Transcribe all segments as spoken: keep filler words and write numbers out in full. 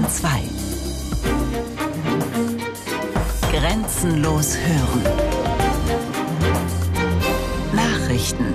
zwei. Grenzenlos hören. Nachrichten.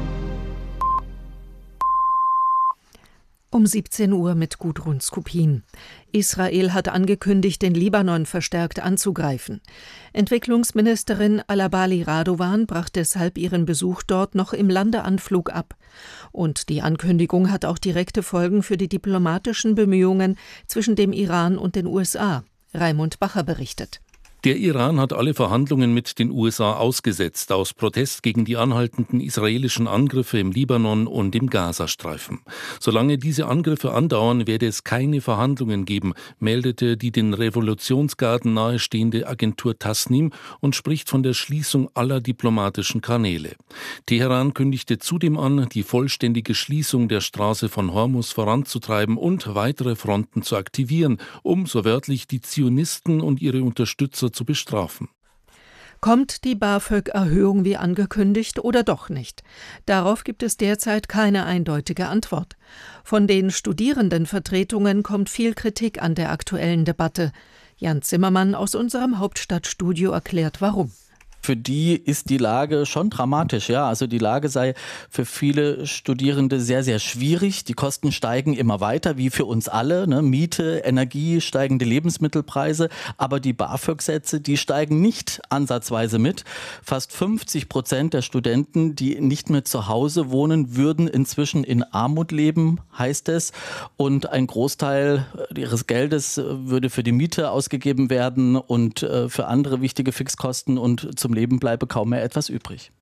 Um siebzehn Uhr mit Gudrun Skupin. Israel hat angekündigt, den Libanon verstärkt anzugreifen. Entwicklungsministerin Alabali Radovan brach deshalb ihren Besuch dort noch im Landeanflug ab. Und die Ankündigung hat auch direkte Folgen für die diplomatischen Bemühungen zwischen dem Iran und den U S A. Raimund Bacher berichtet. Der Iran hat alle Verhandlungen mit den U S A ausgesetzt, aus Protest gegen die anhaltenden israelischen Angriffe im Libanon und im Gazastreifen. Solange diese Angriffe andauern, werde es keine Verhandlungen geben, meldete die den Revolutionsgarden nahestehende Agentur Tasnim und spricht von der Schließung aller diplomatischen Kanäle. Teheran kündigte zudem an, die vollständige Schließung der Straße von Hormuz voranzutreiben und weitere Fronten zu aktivieren, um, so wörtlich, die Zionisten und ihre Unterstützer zu bestrafen. Kommt die BAföG-Erhöhung wie angekündigt oder doch nicht? Darauf gibt es derzeit keine eindeutige Antwort. Von den Studierendenvertretungen kommt viel Kritik an der aktuellen Debatte. Jan Zimmermann aus unserem Hauptstadtstudio erklärt, warum. Für die ist die Lage schon dramatisch, ja. Also die Lage sei für viele Studierende sehr, sehr schwierig. Die Kosten steigen immer weiter, wie für uns alle, ne? Miete, Energie, steigende Lebensmittelpreise. Aber die BAföG-Sätze, die steigen nicht ansatzweise mit. Fast fünfzig Prozent der Studenten, die nicht mehr zu Hause wohnen, würden inzwischen in Armut leben, heißt es. Und ein Großteil ihres Geldes würde für die Miete ausgegeben werden und für andere wichtige Fixkosten, und zum Leben bleibe kaum mehr etwas übrig.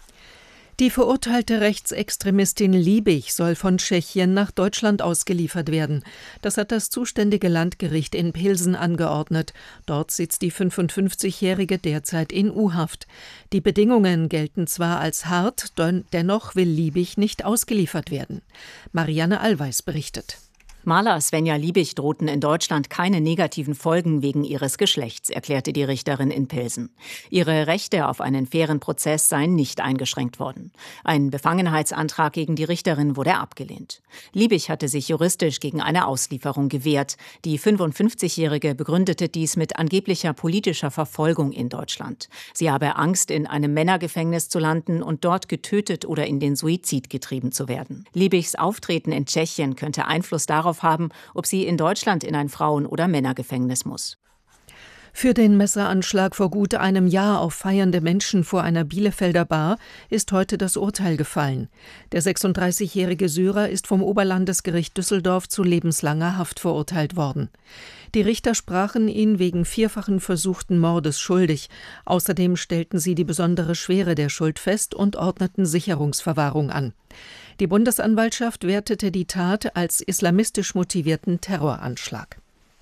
Die verurteilte Rechtsextremistin Liebig soll von Tschechien nach Deutschland ausgeliefert werden. Das hat das zuständige Landgericht in Pilsen angeordnet. Dort sitzt die fünfundfünfzigjährige derzeit in U-Haft. Die Bedingungen gelten zwar als hart, dennoch will Liebig nicht ausgeliefert werden. Marianne Allweis berichtet. Maler Svenja Liebig drohten in Deutschland keine negativen Folgen wegen ihres Geschlechts, erklärte die Richterin in Pilsen. Ihre Rechte auf einen fairen Prozess seien nicht eingeschränkt worden. Ein Befangenheitsantrag gegen die Richterin wurde abgelehnt. Liebig hatte sich juristisch gegen eine Auslieferung gewehrt. Die fünfundfünfzigjährige begründete dies mit angeblicher politischer Verfolgung in Deutschland. Sie habe Angst, in einem Männergefängnis zu landen und dort getötet oder in den Suizid getrieben zu werden. Liebigs Auftreten in Tschechien könnte Einfluss darauf haben, ob sie in Deutschland in ein Frauen- oder Männergefängnis muss. Für den Messeranschlag vor gut einem Jahr auf feiernde Menschen vor einer Bielefelder Bar ist heute das Urteil gefallen. Der sechsunddreißigjährige Syrer ist vom Oberlandesgericht Düsseldorf zu lebenslanger Haft verurteilt worden. Die Richter sprachen ihn wegen vierfachen versuchten Mordes schuldig. Außerdem stellten sie die besondere Schwere der Schuld fest und ordneten Sicherungsverwahrung an. Die Bundesanwaltschaft wertete die Tat als islamistisch motivierten Terroranschlag.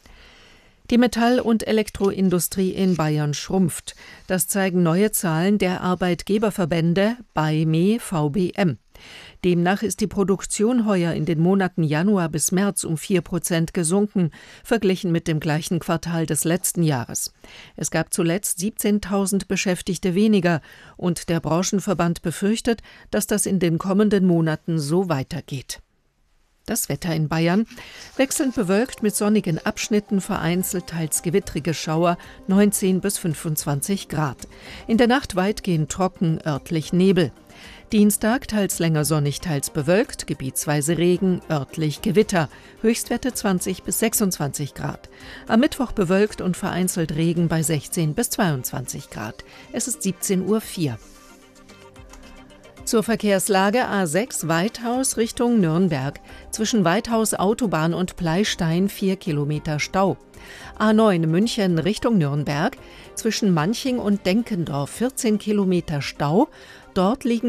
Die Metall- und Elektroindustrie in Bayern schrumpft. Das zeigen neue Zahlen der Arbeitgeberverbände B A I M E V B M. Demnach ist die Produktion heuer in den Monaten Januar bis März um vier Prozent gesunken, verglichen mit dem gleichen Quartal des letzten Jahres. Es gab zuletzt siebzehntausend Beschäftigte weniger und der Branchenverband befürchtet, dass das in den kommenden Monaten so weitergeht. Das Wetter in Bayern: wechselnd bewölkt mit sonnigen Abschnitten, vereinzelt teils gewittrige Schauer, neunzehn bis fünfundzwanzig Grad. In der Nacht weitgehend trocken, örtlich Nebel. Dienstag teils länger sonnig, teils bewölkt, gebietsweise Regen, örtlich Gewitter. Höchstwerte zwanzig bis sechsundzwanzig Grad. Am Mittwoch bewölkt und vereinzelt Regen bei sechzehn bis zweiundzwanzig Grad. Es ist siebzehn Uhr vier. Zur Verkehrslage: A sechs Weithaus Richtung Nürnberg. Zwischen Weithaus Autobahn und Pleystein vier Kilometer Stau. A neun München Richtung Nürnberg. Zwischen Manching und Denkendorf vierzehn Kilometer Stau. Dort liegen